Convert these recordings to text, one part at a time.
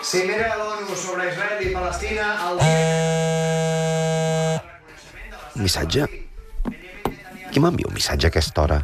Cimera de l'ONU sobre Israel i Palestina el Missatge? Qui m'envia un missatge a aquesta hora?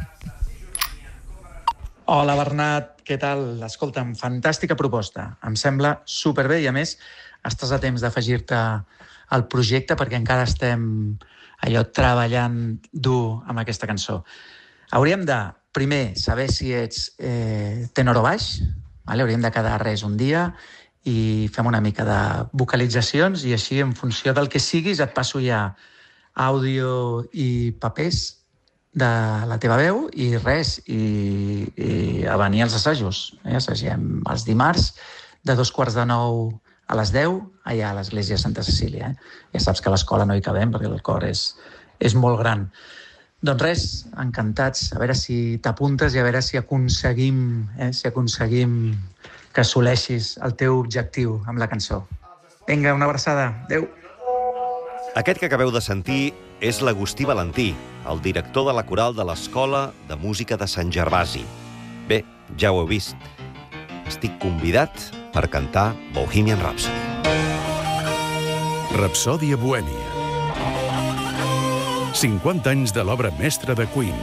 Hola, Bernat, què tal? Escolta'm, fantàstica proposta. Em sembla superbé i, a més, estàs a temps d'afegir-te al projecte perquè encara estem treballant dur amb aquesta cançó. Hauríem de, primer, saber si ets tenor o baix, vale? Hauríem de quedar res un dia i fem una mica de vocalitzacions i així, en funció del que siguis, et passo ja àudio i papers de la teva veu i res, i a venir als assajos. Assagem els dimarts de 8:45 a les 10 allà a l'església de Santa Cecília. Ja saps que a l'escola no hi cabem perquè el cor és molt gran. Doncs res, encantats, a veure si t'apuntes i a veure si aconseguim que assoleixis el teu objectiu amb la cançó. Vinga, una abraçada. Adéu. Aquest que acabeu de sentir és l'Agustí Valentí, el director de la coral de l'Escola de Música de Sant Gervasi. Bé, ja ho heu vist. Estic convidat per cantar Bohemian Rhapsody. Rapsòdia Bohèmia. 50 anys de l'obra mestra de Queen.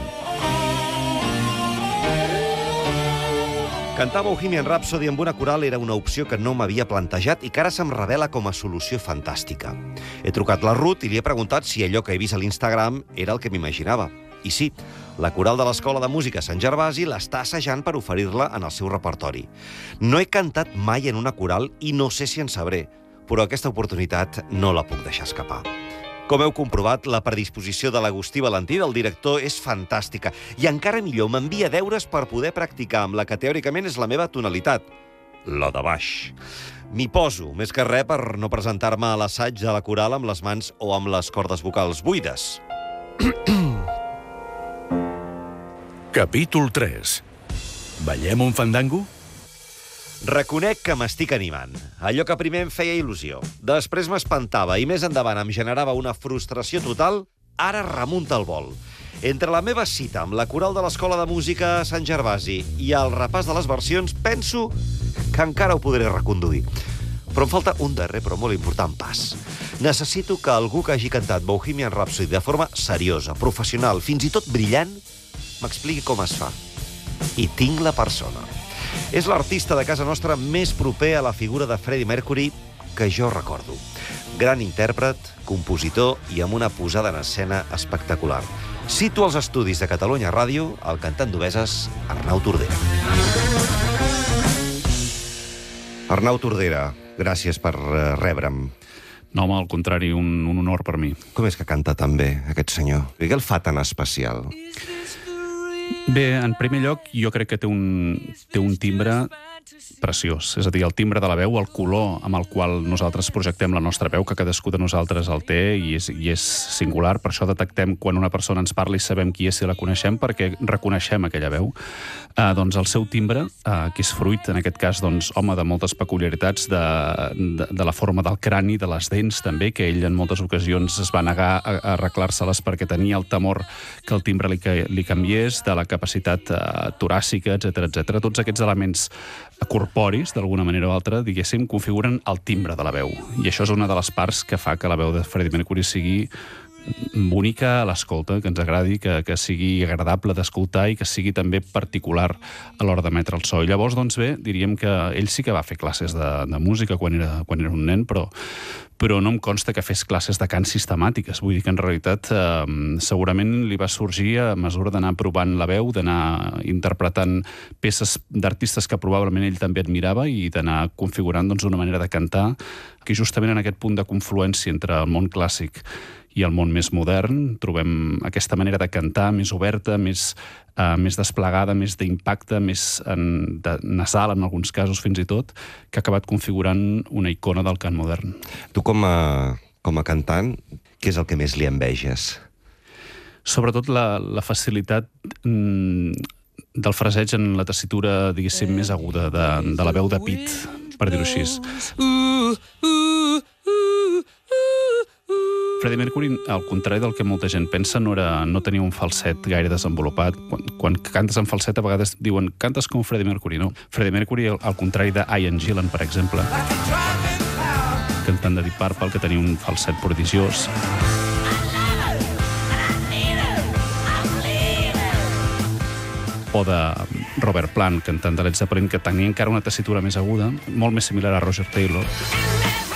Cantar Bohemian Rhapsody amb una coral era una opció que no m'havia plantejat i que ara se'm revela com a solució fantàstica. He trucat la Ruth i li he preguntat si allò que he vist a l'Instagram era el que m'imaginava. I sí, la coral de l'Escola de Música Sant Gervasi l'està assajant per oferir-la en el seu repertori. No he cantat mai en una coral i no sé si en sabré, però aquesta oportunitat no la puc deixar escapar. Com heu comprovat, la predisposició de l'Agustí Valentí, del director, és fantàstica. I encara millor, m'envia deures per poder practicar amb la que teòricament és la meva tonalitat, la de baix. M'hi poso, més que res, per no presentar-me a l'assaig de la coral amb les mans o amb les cordes vocals buides. Capítol 3. Ballem un fandango? Reconec que m'estic animant. Allò que primer em feia il·lusió, després m'espantava i més endavant em generava una frustració total, ara remunta el vol. Entre la meva cita amb la coral de l'Escola de Música Sant Gervasi i el repàs de les versions, penso que encara ho podré reconduir. Però em falta un darrer, però molt important pas. Necessito que algú que hagi cantat Bohemian Rhapsody de forma seriosa, professional, fins i tot brillant, m'expliqui com es fa. I tinc la persona. És l'artista de casa nostra més proper a la figura de Freddie Mercury que jo recordo. Gran intèrpret, compositor i amb una posada en escena espectacular. Cito als estudis de Catalunya Ràdio el cantant d'Obeses, Arnau Tordera. Arnau Tordera, gràcies per rebre'm. No, home, al contrari, un honor per mi. Com és que canta tan bé, aquest senyor? Què el fa tan especial? Bé, en primer lloc, jo crec que té un timbre preciós. És a dir, el timbre de la veu, el color amb el qual nosaltres projectem la nostra veu, que cadascú de nosaltres el té i és singular. Per això detectem quan una persona ens parla i sabem qui és si la coneixem, perquè reconeixem aquella veu. Doncs el seu timbre, que és fruit, en aquest cas, doncs, home, de moltes peculiaritats de la forma del crani, de les dents, també, que ell en moltes ocasions es va negar a arreglar-se-les perquè tenia el temor que el timbre li canviés, de la capacitat toràcica, etc. Tots aquests elements corporis, d'alguna manera o altra, diguéssim, configuren el timbre de la veu. I això és una de les parts que fa que la veu de Freddie Mercury sigui bonica a l'escolta, que ens agradi, que sigui agradable d'escoltar i que sigui també particular a l'hora d'emetre el so. I llavors, doncs bé, diríem que ell sí que va fer classes de música quan era un nen, però no em consta que fes classes de cant sistemàtiques. Vull dir que en realitat segurament li va sorgir a mesura d'anar provant la veu, d'anar interpretant peces d'artistes que probablement ell també admirava i d'anar configurant doncs, una manera de cantar que justament en aquest punt de confluència entre el món clàssic i el món més modern trobem aquesta manera de cantar més oberta, més desplegada, més d'impacte, més nasal en alguns casos fins i tot, que ha acabat configurant una icona del cant modern. Tu com a cantant, què és el que més li enveges? Sobretot la facilitat del fraseig en la tessitura, diguéssim, més aguda, de la veu de pit, per dir-ho així. Freddie Mercury, al contrari del que molta gent pensa, no tenia un falset gaire desenvolupat. Quan cantes en falset, a vegades diuen cantes com Freddie Mercury, no. Freddie Mercury, al contrari de Ian Gillan, per exemple, cantant de Deep Purple, que tenia un falset prodigiós. O de Robert Plant, cantant de Led Zeppelin, que tenia encara una tessitura més aguda, molt més similar a Roger Taylor.